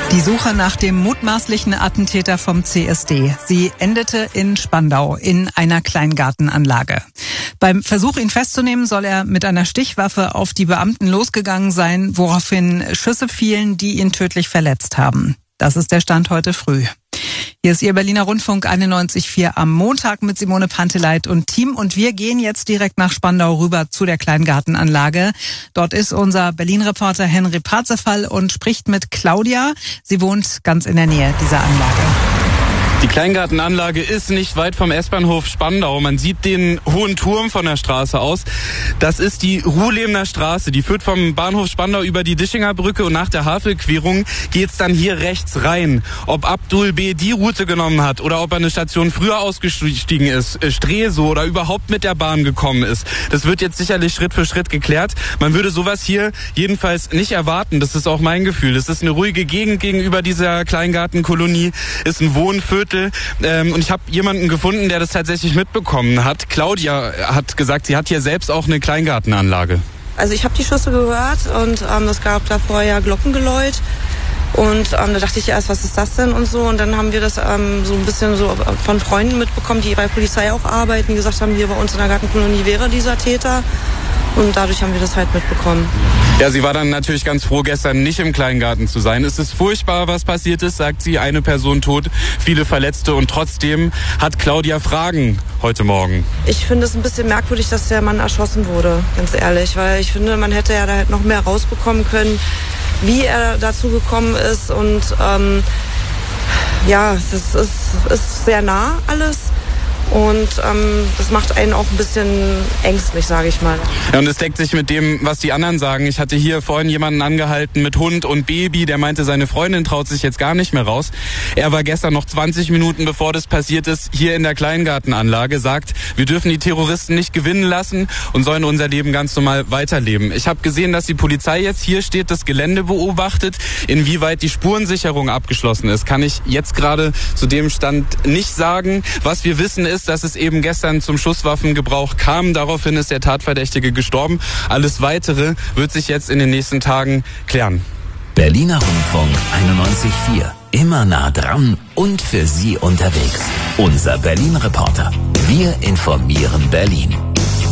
Die Suche nach dem mutmaßlichen Attentäter vom CSD. Sie endete in Spandau in einer Kleingartenanlage. Beim Versuch, ihn festzunehmen, soll er mit einer Stichwaffe auf die Beamten losgegangen sein, woraufhin Schüsse fielen, die ihn tödlich verletzt haben. Das ist der Stand heute früh. Hier ist Ihr Berliner Rundfunk 91.4 am Montag mit Simone Panteleit und Team. Und wir gehen jetzt direkt nach Spandau rüber zu der Kleingartenanlage. Dort ist unser Berlin-Reporter Henry Parzefall und spricht mit Claudia. Sie wohnt ganz in der Nähe dieser Anlage. Die Kleingartenanlage ist nicht weit vom S-Bahnhof Spandau. Man sieht den hohen Turm von der Straße aus. Das ist die Ruhlebner Straße. Die führt vom Bahnhof Spandau über die Dischinger Brücke und nach der Havelquerung geht's dann hier rechts rein. Ob Abdul B. die Route genommen hat oder ob er eine Station früher ausgestiegen ist, Stresow oder überhaupt mit der Bahn gekommen ist, das wird jetzt sicherlich Schritt für Schritt geklärt. Man würde sowas hier jedenfalls nicht erwarten. Das ist auch mein Gefühl. Das ist eine ruhige Gegend gegenüber dieser Kleingartenkolonie, ist ein Wohnviertel. Und ich habe jemanden gefunden, der das tatsächlich mitbekommen hat. Claudia hat gesagt, sie hat hier selbst auch eine Kleingartenanlage. Also ich habe die Schüsse gehört und es gab da vorher Glockengeläut. Und da dachte ich erst, was ist das denn und so. Und dann haben wir das so ein bisschen so von Freunden mitbekommen, die bei Polizei auch arbeiten, die gesagt haben, hier bei uns in der Gartenkolonie wäre dieser Täter. Und dadurch haben wir das halt mitbekommen. Ja, sie war dann natürlich ganz froh, gestern nicht im Kleingarten zu sein. Es ist furchtbar, was passiert ist, sagt sie. Eine Person tot, viele Verletzte. Und trotzdem hat Claudia Fragen heute Morgen. Ich finde es ein bisschen merkwürdig, dass der Mann erschossen wurde, ganz ehrlich. Weil ich finde, man hätte ja da halt noch mehr rausbekommen können, wie er dazu gekommen ist. Und das ist sehr nah alles. Und das macht einen auch ein bisschen ängstlich, sage ich mal. Ja, und es deckt sich mit dem, was die anderen sagen. Ich hatte hier vorhin jemanden angehalten mit Hund und Baby, der meinte, seine Freundin traut sich jetzt gar nicht mehr raus. Er war gestern noch 20 Minuten, bevor das passiert ist, hier in der Kleingartenanlage, sagt, wir dürfen die Terroristen nicht gewinnen lassen und sollen unser Leben ganz normal weiterleben. Ich habe gesehen, dass die Polizei jetzt hier steht, das Gelände beobachtet. Inwieweit die Spurensicherung abgeschlossen ist, kann ich jetzt gerade zu dem Stand nicht sagen. Was wir wissen ist, dass es eben gestern zum Schusswaffengebrauch kam. Daraufhin ist der Tatverdächtige gestorben. Alles Weitere wird sich jetzt in den nächsten Tagen klären. Berliner Rundfunk 91.4. Immer nah dran und für Sie unterwegs. Unser Berlin-Reporter. Wir informieren Berlin.